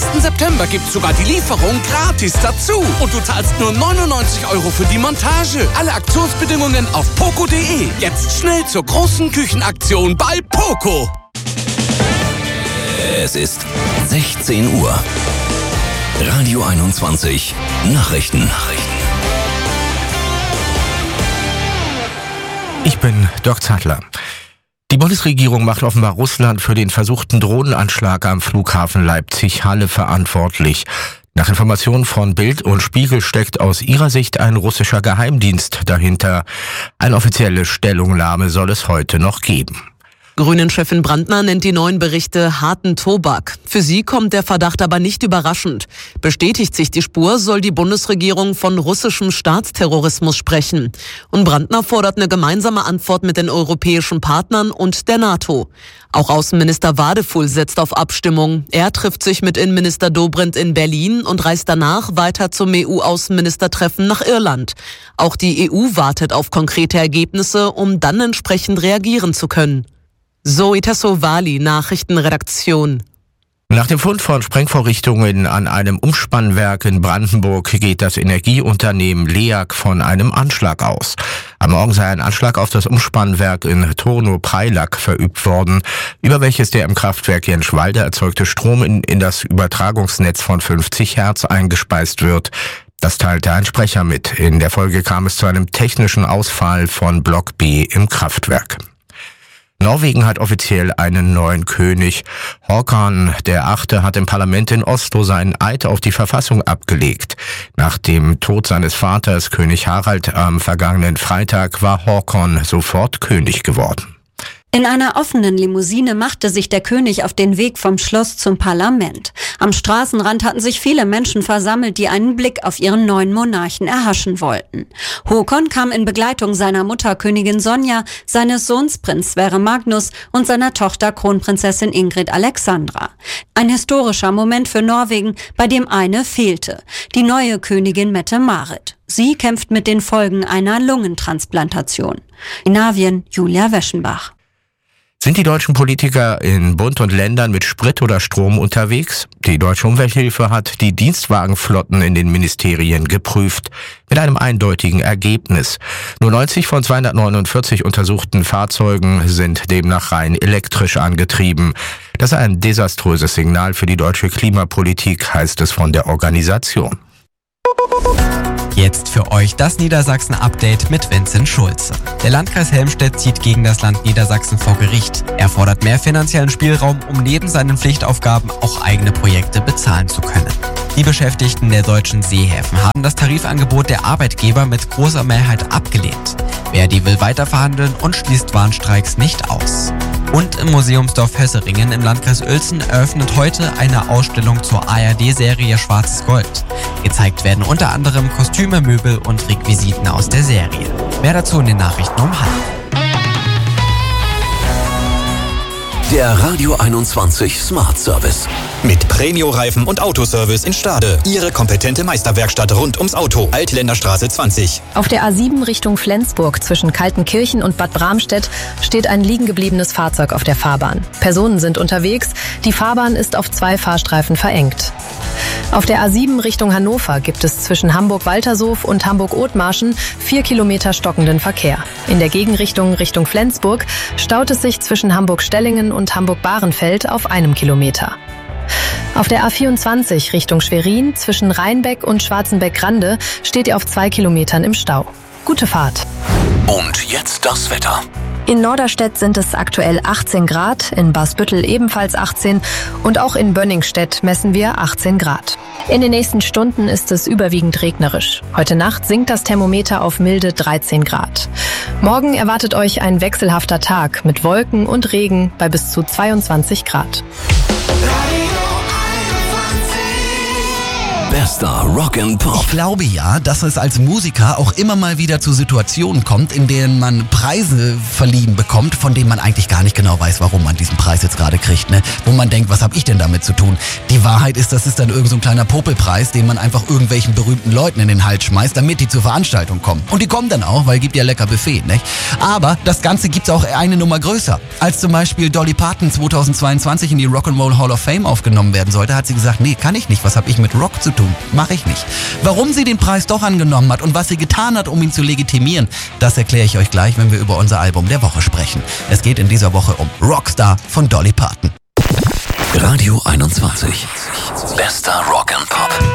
1. September gibt's sogar die Lieferung gratis dazu. Und du zahlst nur 99 € für die Montage. Alle Aktionsbedingungen auf poco.de. Jetzt schnell zur großen Küchenaktion bei Poco. Es ist 16 Uhr. Radio 21 Nachrichten. Ich bin Dirk Zadler. Die Bundesregierung macht offenbar Russland für den versuchten Drohnenanschlag am Flughafen Leipzig-Halle verantwortlich. Nach Informationen von Bild und Spiegel steckt aus ihrer Sicht ein russischer Geheimdienst dahinter. Eine offizielle Stellungnahme soll es heute noch geben. Grünen-Chefin Brandner nennt die neuen Berichte harten Tobak. Für sie kommt der Verdacht aber nicht überraschend. Bestätigt sich die Spur, soll die Bundesregierung von russischem Staatsterrorismus sprechen. Und Brandner fordert eine gemeinsame Antwort mit den europäischen Partnern und der NATO. Auch Außenminister Wadefuhl setzt auf Abstimmung. Er trifft sich mit Innenminister Dobrindt in Berlin und reist danach weiter zum EU-Außenministertreffen nach Irland. Auch die EU wartet auf konkrete Ergebnisse, um dann entsprechend reagieren zu können. Zoe Tassovali, Nachrichtenredaktion. Nach dem Fund von Sprengvorrichtungen an einem Umspannwerk in Brandenburg geht das Energieunternehmen LEAG von einem Anschlag aus. Am Morgen sei ein Anschlag auf das Umspannwerk in Turno-Preilack verübt worden, über welches der im Kraftwerk Jenschwalde erzeugte Strom in das Übertragungsnetz von 50 Hertz eingespeist wird. Das teilte ein Sprecher mit. In der Folge kam es zu einem technischen Ausfall von Block B im Kraftwerk. Norwegen hat offiziell einen neuen König. Håkon VIII. Hat im Parlament in Oslo seinen Eid auf die Verfassung abgelegt. Nach dem Tod seines Vaters, König Harald, am vergangenen Freitag war Håkon sofort König geworden. In einer offenen Limousine machte sich der König auf den Weg vom Schloss zum Parlament. Am Straßenrand hatten sich viele Menschen versammelt, die einen Blick auf ihren neuen Monarchen erhaschen wollten. Håkon kam in Begleitung seiner Mutter Königin Sonja, seines Sohns Prinz Sverre Magnus und seiner Tochter Kronprinzessin Ingrid Alexandra. Ein historischer Moment für Norwegen, bei dem eine fehlte: die neue Königin Mette-Marit. Sie kämpft mit den Folgen einer Lungentransplantation. In Skandinavien, Julia Weschenbach. Sind die deutschen Politiker in Bund und Ländern mit Sprit oder Strom unterwegs? Die Deutsche Umwelthilfe hat die Dienstwagenflotten in den Ministerien geprüft, mit einem eindeutigen Ergebnis. Nur 90 von 249 untersuchten Fahrzeugen sind demnach rein elektrisch angetrieben. Das sei ein desaströses Signal für die deutsche Klimapolitik, heißt es von der Organisation. Jetzt für euch das Niedersachsen-Update mit Vincent Schulze. Der Landkreis Helmstedt zieht gegen das Land Niedersachsen vor Gericht. Er fordert mehr finanziellen Spielraum, um neben seinen Pflichtaufgaben auch eigene Projekte bezahlen zu können. Die Beschäftigten der deutschen Seehäfen haben das Tarifangebot der Arbeitgeber mit großer Mehrheit abgelehnt. Verdi will weiterverhandeln und schließt Warnstreiks nicht aus. Und im Museumsdorf Hösseringen im Landkreis Uelzen eröffnet heute eine Ausstellung zur ARD-Serie Schwarzes Gold. Gezeigt werden unter anderem Kostüme, Möbel und Requisiten aus der Serie. Mehr dazu in den Nachrichten um 12:30. Der Radio 21 Smart Service. Mit Premio-Reifen und Autoservice in Stade. Ihre kompetente Meisterwerkstatt rund ums Auto. Altländerstraße 20. Auf der A7 Richtung Flensburg zwischen Kaltenkirchen und Bad Bramstedt steht ein liegengebliebenes Fahrzeug auf der Fahrbahn. Personen sind unterwegs. Die Fahrbahn ist auf 2 Fahrstreifen verengt. Auf der A7 Richtung Hannover gibt es zwischen Hamburg-Waltershof und Hamburg-Othmarschen 4 Kilometer stockenden Verkehr. In der Gegenrichtung Richtung Flensburg staut es sich zwischen Hamburg-Stellingen und Hamburg-Bahrenfeld auf 1 Kilometer. Auf der A24 Richtung Schwerin zwischen Rheinbeck und Schwarzenbeck-Grande steht ihr auf 2 Kilometern im Stau. Gute Fahrt. Und jetzt das Wetter. In Norderstedt sind es aktuell 18 Grad, in Basbüttel ebenfalls 18 und auch in Bönningstedt messen wir 18 Grad. In den nächsten Stunden ist es überwiegend regnerisch. Heute Nacht sinkt das Thermometer auf milde 13 Grad. Morgen erwartet euch ein wechselhafter Tag mit Wolken und Regen bei bis zu 22 Grad. Bester Rock'n'Pop. Ich glaube ja, dass es als Musiker auch immer mal wieder zu Situationen kommt, in denen man Preise verliehen bekommt, von denen man eigentlich gar nicht genau weiß, warum man diesen Preis jetzt gerade kriegt, ne? Wo man denkt, was habe ich denn damit zu tun? Die Wahrheit ist, das ist dann irgend so ein kleiner Popelpreis, den man einfach irgendwelchen berühmten Leuten in den Hals schmeißt, damit die zur Veranstaltung kommen. Und die kommen dann auch, weil gibt ja lecker Buffet, nicht? Aber das Ganze gibt's auch eine Nummer größer. Als zum Beispiel Dolly Parton 2022 in die Rock'n'Roll Hall of Fame aufgenommen werden sollte, hat sie gesagt, nee, kann ich nicht, was habe ich mit Rock zu tun? Mache ich nicht. Warum sie den Preis doch angenommen hat und was sie getan hat, um ihn zu legitimieren, das erkläre ich euch gleich, wenn wir über unser Album der Woche sprechen. Es geht in dieser Woche um Rockstar von Dolly Parton. Radio 21. Bester Rock'n'Pop.